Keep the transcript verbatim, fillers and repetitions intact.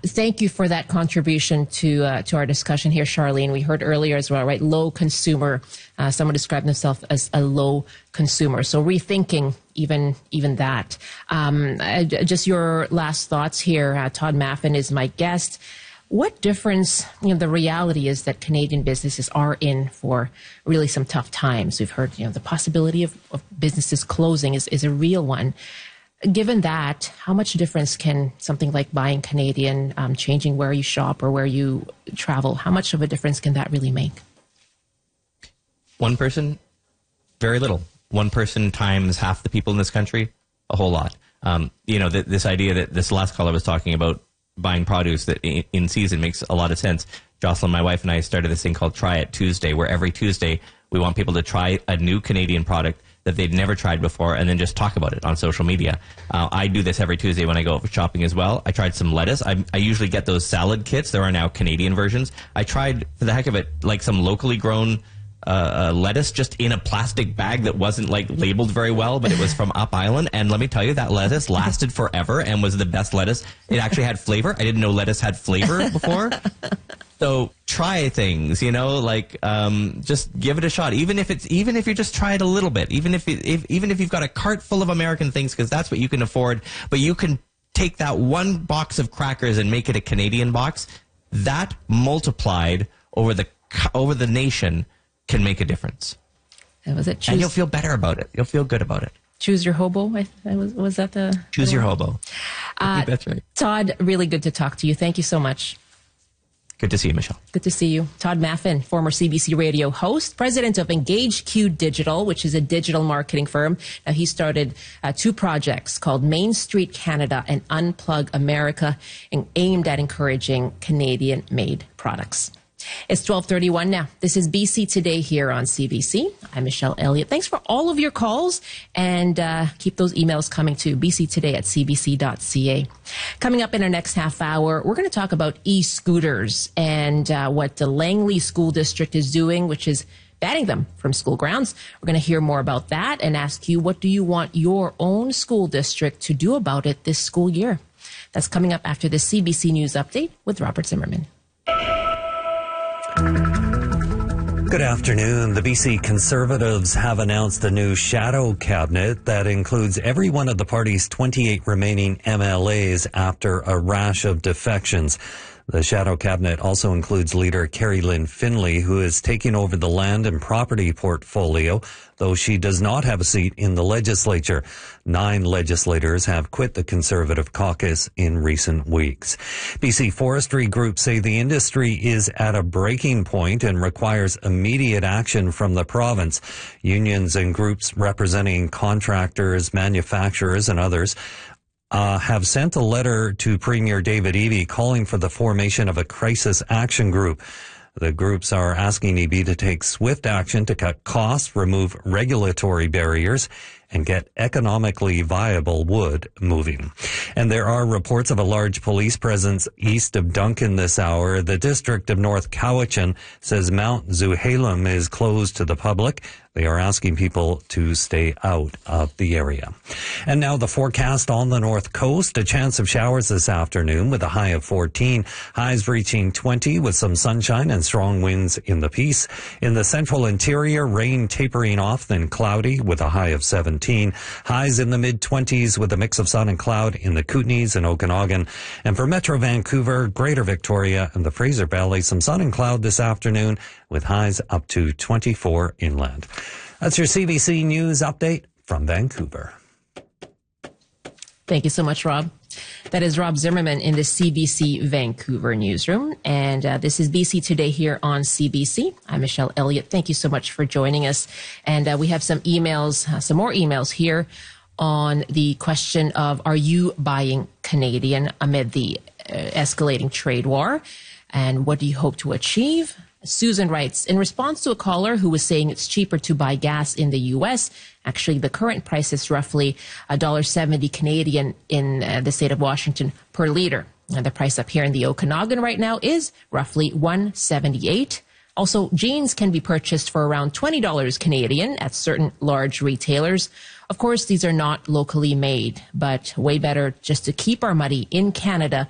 thank you for that contribution to uh, to our discussion here, Charlene. We heard earlier as well, right? Low consumer. Uh, someone described themselves as a low consumer. So rethinking even even that. Um, uh, just your last thoughts here. Uh, Todd Maffin is my guest. What difference, you know, the reality is that Canadian businesses are in for really some tough times. We've heard, you know, the possibility of, of businesses closing is, is a real one. Given that, how much difference can something like buying Canadian, um, changing where you shop or where you travel, how much of a difference can that really make? One person, very little. One person times half the people in this country, a whole lot. Um, you know, th- this idea that this last caller was talking about, buying produce that in, in season, makes a lot of sense. Jocelyn, my wife, and I started this thing called Try It Tuesday, where every Tuesday we want people to try a new Canadian product that they've never tried before and then just talk about it on social media. Uh, I do this every Tuesday when I go shopping as well. I tried some lettuce. I, I usually get those salad kits. There are now Canadian versions. I tried, for the heck of it, like some locally grown Uh, uh, lettuce just in a plastic bag that wasn't like labeled very well, but it was from Up Island. And let me tell you, that lettuce lasted forever and was the best lettuce. It actually had flavor. I didn't know lettuce had flavor before. So try things, you know, like um, just give it a shot. Even if it's even if you just try it a little bit, even if, it, if even if you've got a cart full of American things, because that's what you can afford. But you can take that one box of crackers and make it a Canadian box. That multiplied over the over the nation can make a difference. And was it choose, and you'll feel better about it. You'll feel good about it. Choose your hobo. I, I was, was that the choose the your hobo? Uh, that's right. Todd, really good to talk to you. Thank you so much. Good to see you, Michelle. Good to see you. Todd Maffin, former C B C radio host, president of Engage Q Digital, which is a digital marketing firm. Now, he started uh, two projects called Main Street Canada and Unplug America, and aimed at encouraging Canadian-made products. It's twelve thirty-one now. This is B C Today here on C B C. I'm Michelle Elliott. Thanks for all of your calls, and uh, keep those emails coming to b c today at c b c dot c a. Coming up in our next half hour, we're going to talk about e-scooters and uh, what the Langley School District is doing, which is banning them from school grounds. We're going to hear more about that and ask you, what do you want your own school district to do about it this school year? That's coming up after the C B C News Update with Robert Zimmerman. Good afternoon. The B C Conservatives have announced a new shadow cabinet that includes every one of the party's twenty-eight remaining M L As after a rash of defections. The shadow cabinet also includes leader Carrie Lynn Finlay, who is taking over the land and property portfolio, though she does not have a seat in the legislature. Nine legislators have quit the Conservative caucus in recent weeks. B C forestry groups say the industry is at a breaking point and requires immediate action from the province. Unions and groups representing contractors, manufacturers, and others Uh, have sent a letter to Premier David Eby calling for the formation of a crisis action group. The groups are asking Eby to take swift action to cut costs, remove regulatory barriers, and get economically viable wood moving. And there are reports of a large police presence east of Duncan this hour. The district of North Cowichan says Mount Zuhalem is closed to the public. They are asking people to stay out of the area. And now the forecast on the north coast. A chance of showers this afternoon with a high of fourteen. Highs reaching twenty with some sunshine and strong winds in the Peace. In the central interior, rain tapering off, then cloudy with a high of seventeen. Highs in the mid-twenties with a mix of sun and cloud in the Kootenays and Okanagan. And for Metro Vancouver, Greater Victoria, and the Fraser Valley, some sun and cloud this afternoon with highs up to twenty-four inland. That's your C B C News Update from Vancouver. Thank you so much, Rob. That is Rob Zimmerman in the C B C Vancouver newsroom. And uh, this is B C Today here on C B C. I'm Michelle Elliott. Thank you so much for joining us. And uh, we have some emails, uh, some more emails here on the question of, are you buying Canadian amid the uh, escalating trade war? And what do you hope to achieve? Susan writes, in response to a caller who was saying it's cheaper to buy gas in the U S, actually the current price is roughly one dollar seventy Canadian in uh, the state of Washington per liter. And the price up here in the Okanagan right now is roughly one seventy-eight. Also, jeans can be purchased for around twenty dollars Canadian at certain large retailers. Of course, these are not locally made, but way better just to keep our money in Canada